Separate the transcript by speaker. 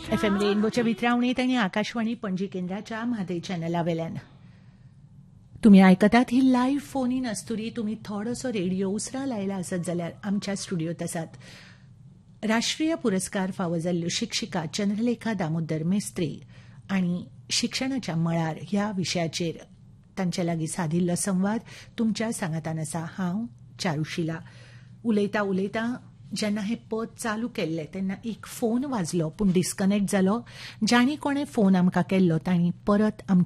Speaker 1: FM रेनबोच्या वितरावणीत आणि आकाशवाणी पणजी केंद्राच्या म्हादय चॅनलावेल्यान तुम्ही आयकतात ही लाईव्ह फोन इन अस्तुरी. तुम्ही थोडोसो रेडिओ उसरा लायला आसत जाल्यार आमच्या स्टुडियोत आसात. राष्ट्रीय पुरस्कार फावो जाल्ल्यो शिक्षिका चंद्रलेखा दामोदर मेस्त्री आनी शिक्षणाच्या मळार ह्या विशयाचेर तांचे लागीं सादिल्लो संवाद तुमच्या सांगातान आसा. हांव चारुशिला. उलयता उलयता जेन्ना हे पद चालू केल्ले तेन्ना एक फोन वाजलो पूण डिस्कनेक्ट जालो. जाणी कोणे फोन आमकां केल्लो तांणी परत आमच्या